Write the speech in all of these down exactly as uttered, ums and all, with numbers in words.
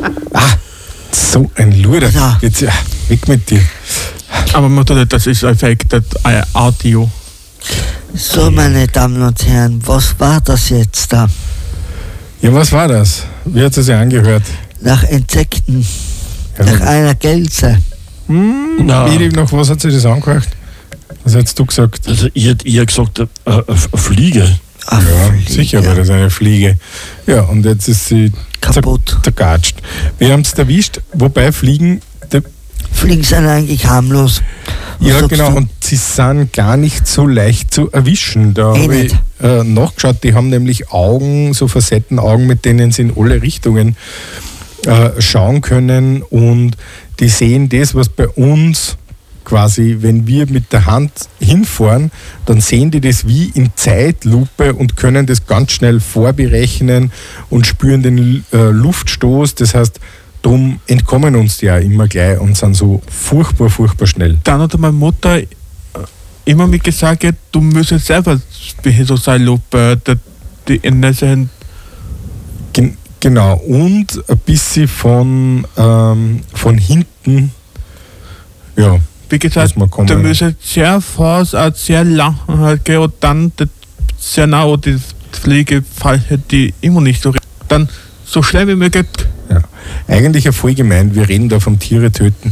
Ah, so ein Luder. Ja. Jetzt ja, weg mit dir. Aber man tut, das ist Affected Audio. So, meine Damen und Herren, was war das jetzt da? Ja, was war das? Wie hat es sich angehört? Nach Insekten, Ja, nach einer Gelse. Hm, Na. Edi, nach was hat sich das angehört? Was hättest du gesagt? Also ich hätte eher gesagt, eine, eine, eine Fliege. Ach, Ja, Fliege. sicher war das eine Fliege. Ja, und jetzt ist sie Kaputt. zergatscht. Wir haben es erwischt, wobei Fliegen, der, Fliegen sind eigentlich harmlos. Was ja sagst genau, du? und sie sind gar nicht so leicht zu erwischen. Da Eh habe ich nicht. äh, nachgeschaut, die haben nämlich Augen, so Facettenaugen, mit denen sie in alle Richtungen äh, schauen können, und die sehen das, was bei uns quasi, wenn wir mit der Hand hinfahren, dann sehen die das wie in Zeitlupe und können das ganz schnell vorberechnen und spüren den äh, Luftstoß. Das heißt, darum entkommen uns die ja immer gleich und sind so furchtbar, furchtbar schnell. Dann hat meine Mutter äh, immer mir gesagt, du müsstest selber so sein, Lupe, die Ende sind. Gen genau, und ein bisschen von, ähm, von hinten, ja, Wie gesagt, muss man kommen. du müsstest sehr fast, auch sehr lang halt gehen und dann das sehr nah, und die Fliege fällt die immer nicht so. Dann so schnell wie möglich. Ja. Eigentlich ja voll gemein, wir reden da vom Tiere töten.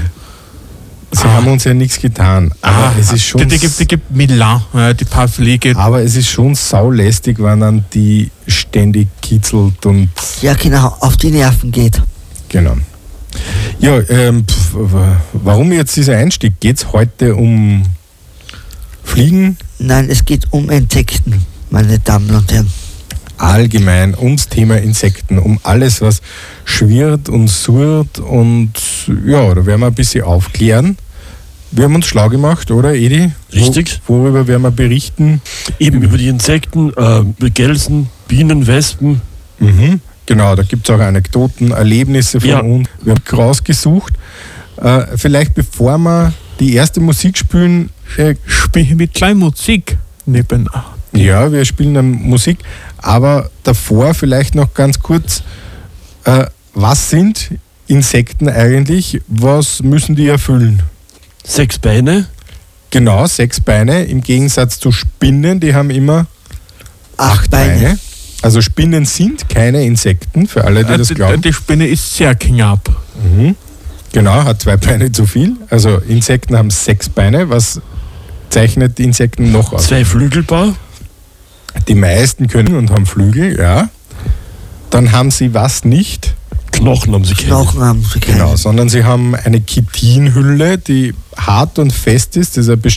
Sie Ah. haben uns ja nichts getan, aber es ist schon Die, die, gibt, die gibt Milan, äh, die paar Fliege. aber es ist schon saulästig, wenn dann die ständig kitzelt und Ja, genau, auf die Nerven geht. genau. Ja, ähm, pf, warum jetzt dieser Einstieg? Geht es heute um Fliegen? Nein, es geht um Insekten, meine Damen und Herren. Allgemein ums Thema Insekten, um alles, was schwirrt und surrt, und ja, da werden wir ein bisschen aufklären. Wir haben uns schlau gemacht, oder Edi? Richtig. Wo, worüber werden wir berichten? Eben über die Insekten, äh, Gelsen, Bienen, Wespen. Mhm. Genau, da gibt es auch Anekdoten, Erlebnisse von Ja. uns. Wir haben rausgesucht. Äh, vielleicht bevor wir die erste Musik spielen, äh, Spiele ich mit kleiner Musik neben. ja, wir spielen dann Musik, aber davor vielleicht noch ganz kurz, äh, was sind Insekten eigentlich? Was müssen die erfüllen? Sechs Beine. Genau, sechs Beine, im Gegensatz zu Spinnen, die haben immer Acht Beine. Also Spinnen sind keine Insekten, für alle, die Äh, das die, glauben. die Spinne ist sehr knapp. Mhm. Genau, hat zwei Beine zu viel. Also Insekten haben sechs Beine. Was zeichnet die Insekten noch aus? Zwei Flügelpaar. Die meisten können und haben Flügel, ja. Dann haben sie was nicht? Knochen haben sie keine. Knochen haben sie keine. Genau, sondern sie haben eine Chitinhülle, die hart und fest ist. Das ist ein